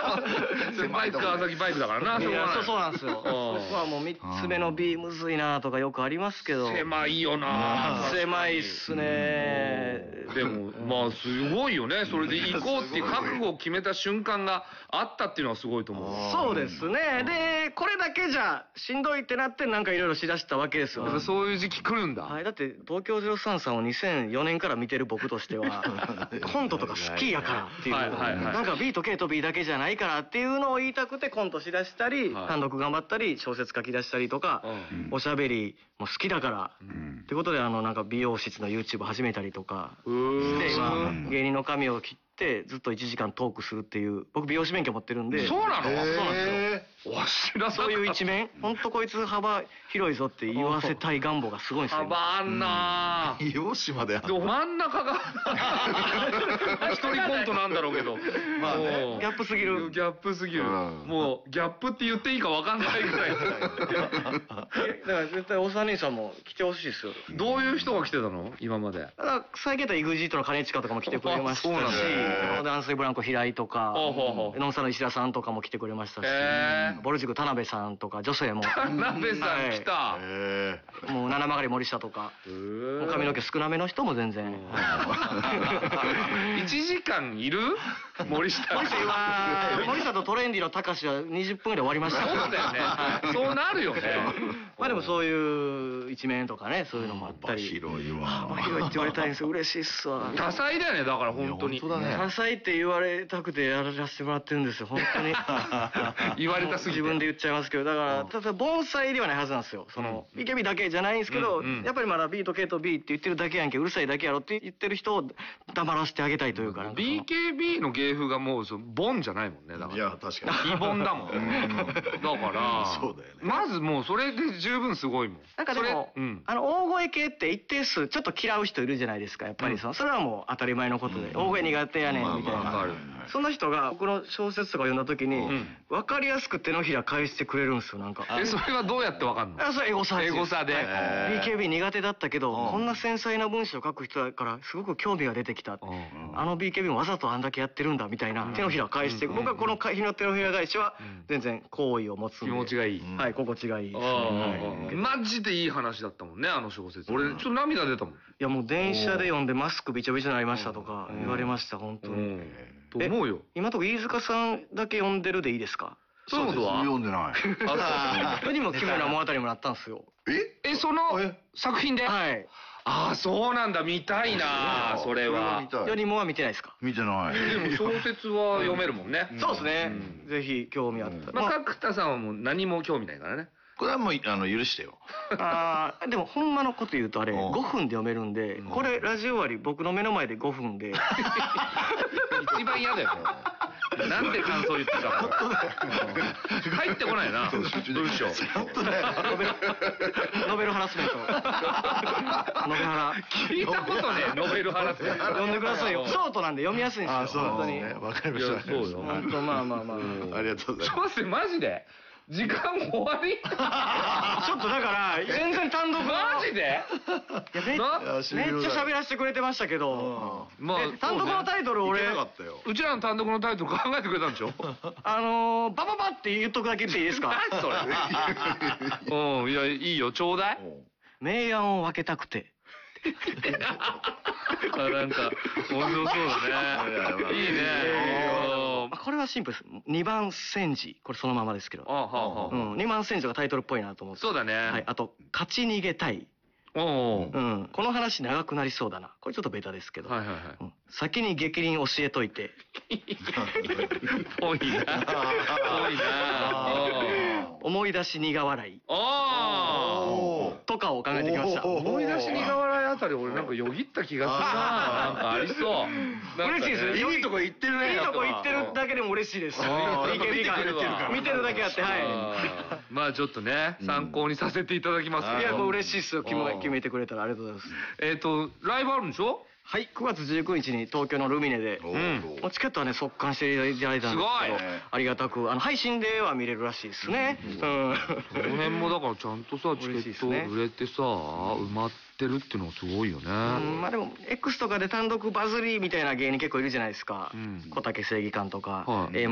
バイク川崎バイクだからな。 いや、そうなんですよ。僕はもう3つ目の B むずいなとかよくありますけど。 狭いよな。 狭いっすね。 でもまあすごいよね。それで行こうっていう覚悟を決めた瞬間があったっていうのはすごいと思う。 そうですね。で、これだけじゃしんどいってなってなんかいろいろしだしたわけですよ。 そういう時期来るんだ。 はい、だって東京03さんを2004年から見てる僕としてはコントとか好きやからっていう、なんか B と K と B だけじゃないからっていうのを言いたくてコントしだしたり、単独頑張ったり、小説書き出したりとか、おしゃべりも好きだからってことでなんか美容室の YouTube 始めたりとかして今芸人の髪を切ってずっと1時間トークするっていう、僕美容師免許持ってるんで。 そうなの？そうなんですよ。そういう一面、ほんとこいつ幅広いぞって言わせたい願望がすごいんですよ。 幅あんな美容師まである。 真ん中が一人コントなんだろうけど、 まあね、ギャップすぎる。 ギャップすぎる。もうギャップって言っていいか分かんないぐらい。だから絶対大沢兄さんも来てほしいですよ。 どういう人が来てたの今まで？ 最近だったら EXIT の兼近とかも来てくれましたし、ダンスイブランコ平井とか、ノンスタの石田さんとかも来てくれましたし、ボルジグ田辺さんとか女性も。 田辺さん来た。 もう七曲り森下とか、髪の毛少なめの人も全然。 1時間いる？森下とトレンディの高志は20分ぐらい終わりました。 そうだよね。そうなるよね。 まあでもそういう一面とかね、そういうのもあったり。 広いわ。 幅広いって言われたいんですよ。嬉しいっすわ。 多彩だよね、だから本当に。 多彩って言われたくてやらせてもらってるんですよ、本当に。 言われたすぎて。 自分で言っちゃいますけど、だから、ただ盆栽ではないはずなんですよ。BKB だけじゃないんですけど、やっぱりまだ B と K と B って言ってるだけやんけ、うるさいだけやろって言ってる人を黙らせてあげたいというか。 BKB の芸風がもうボンじゃないもんね、だから。 いや、確かに。 非凡だもん。だから、まずもうそれで十分すごいもん。 なんかでも、大声系って一定数ちょっと嫌う人いるじゃないですか、やっぱりそれはもう当たり前のことで、大声苦手やねんみたいな。そんな人が僕の小説とか読んだ時に、分かりやすく手のひら返してくれるんですよ、なんか。 それはどうやって分かんの？ それエゴサで。BKB 苦手だったけど、こんな繊細な文章を書く人だからすごく興味が出てきた。BKB もわざとあんだけやってるんだみたいな手のひら返して、僕はこの日の手のひら返しは全然好意を持つんで。 気持ちがいい。 はい、心地がいいです。 マジでいい話だったもんね、あの小説。俺ちょっと涙出たもん。いやもう電車で読んでマスクびちょびちょになりましたとか言われました、本当に。 と思うよ。 今とこ飯塚さんだけ読んでるでいいですか？ そういうことは読んでない。 世にも奇妙な物語もなったんですよ。 その作品で？ はい。 ああ、そうなんだ、見たいな、それは。 世にもは見てないですか？ 見てない。 でも小説は読めるもんね。 そうですね。ぜひ興味あったら。 角田さんはもう何も興味ないからね。 これはもう許してよ。 でもほんまのこと言うとあれ5分で読めるんで、これラジオ終わり僕の目の前で5分で。 一番嫌だよ。なんで感想言ってたの？入ってこないな、文章。 ノベルハラスメント。ノベハラ。 聞いたことね、ノベルハラスメント。 読んでくださいよ。ショートなんで読みやすいんですよ。本当に。 わかりました。 そうよ。 本当まあ。 ありがとうございます。 マジで時間終わり？ちょっとだから全然単独マジで？ めっちゃ喋らせてくれてましたけど、単独のタイトル俺うちらの単独のタイトル考えてくれたんでしょ？ バババって言っとくだけでいいですか？ 何それ？いや、いいよ、ちょうだい。 明暗を分けたくて。 なんか面白そうだね。いいね。 これはシンプルです。2番戦時、これそのままですけど。2番戦時がタイトルっぽいなと思って。 そうだね。 はい。あと勝ち逃げたい。この話長くなりそうだな。これちょっとベタですけど。先に逆輪教えといて。 多いな。 思い出し苦笑い。とかを考えてきました。 思い出し苦笑いあたり俺なんかよぎった気がするな。なんかありそう。 嬉しいですね。 いいとこ行ってるね。 いいとこ行ってるだけでも嬉しいです。BKB が見てるだけあって、はい。 まあちょっとね、参考にさせていただきます。 いや、これ嬉しいですよ。決めてくれたらありがとうございます。 ライブあるんでしょ？ はい、9月19日に東京のルミネで、チケットはね、速乾していただいたんですけど、ありがたく、配信では見れるらしいですね。 この辺もだからちゃんとさ、チケット売れてさ、埋まってるっていうのがすごいよね。 まあでも、X とかで単独バズりみたいな芸人結構いるじゃないですか。小竹正義感とか、A